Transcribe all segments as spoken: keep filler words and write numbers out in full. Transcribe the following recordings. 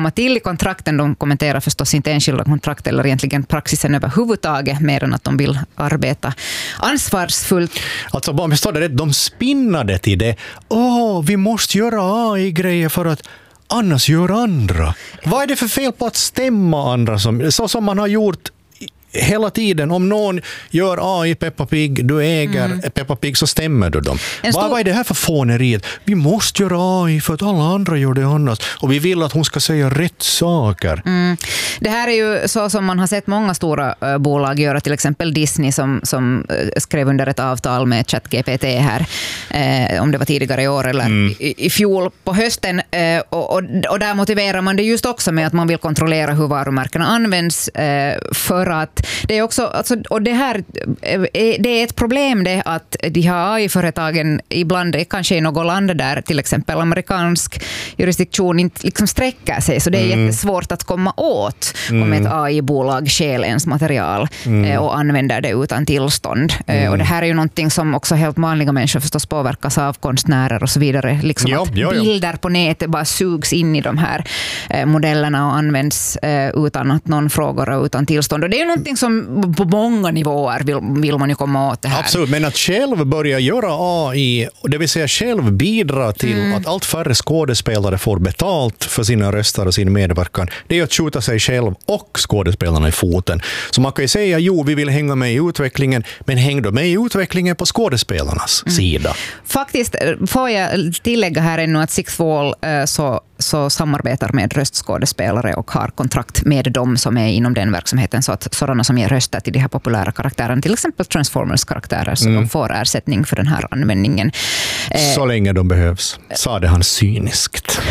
komma till i kontrakten. De kommenterar förstås inte enskilda kontrakt eller egentligen praxisen överhuvudtaget, mer än att de vill arbeta ansvarsfullt. Alltså, om jag står det rätt, de spinnade till det. Åh, vi måste göra A I-grejer för att annars gör andra. Vad är det för fel på att stämma andra? Som, så som man har gjort hela tiden. Om någon gör A I Peppa Pig, du äger mm. Peppa Pig, så stämmer du dem. Stor... Vad, vad är det här för fåneriet? Vi måste göra A I för att alla andra gör det annars. Och vi vill att hon ska säga rätt saker. Mm. Det här är ju så som man har sett många stora uh, bolag göra. Till exempel Disney som, som uh, skrev under ett avtal med ChatGPT här. Uh, om det var tidigare i år eller mm. i, i fjol på hösten. Uh, och, och, och där motiverar man det just också med att man vill kontrollera hur varumärkena används. Uh, för att det är också, alltså, och det här det är ett problem det att de här A I-företagen ibland är kanske i något land där till exempel amerikansk jurisdiktion inte liksom sträcker sig, så det är mm. jättesvårt att komma åt mm. om ett A I-bolag stjäl ens material mm. och använder det utan tillstånd. Mm. Och det här är ju någonting som också helt vanliga människor förstås påverkas av, konstnärer och så vidare. Liksom jo, att jo, jo. bilder på nätet bara sugs in i de här modellerna och används utan att någon frågar och utan tillstånd. Och det är ju någonting som på många nivåer vill, vill man ju komma åt det här. Absolut, men att själv börja göra A I, det vill säga själv bidra till mm. att allt färre skådespelare får betalt för sina röster och sin medverkan, det är att skjuta sig själv och skådespelarna i foten. Så man kan ju säga, jo, vi vill hänga med i utvecklingen, men häng då med i utvecklingen på skådespelarnas mm. sida. Faktiskt får jag tillägga här ännu att Sixth Wall äh, så så samarbetar med röstskådespelare och har kontrakt med dem som är inom den verksamheten, så att sådana som ger röster till de här populära karaktärerna, till exempel Transformers-karaktärer, så mm. de får ersättning för den här användningen. Så länge de behövs, sa det han cyniskt.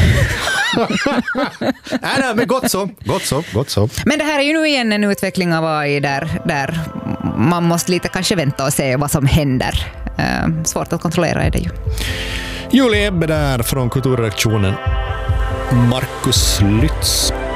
nej, nej, men gott så, gott så, gott så. Men det här är ju nu igen en utveckling av A I där, där man måste lite kanske vänta och se vad som händer. Uh, svårt att kontrollera är det ju. Julie Ebbe där från kulturredaktionen. Markus Lytz.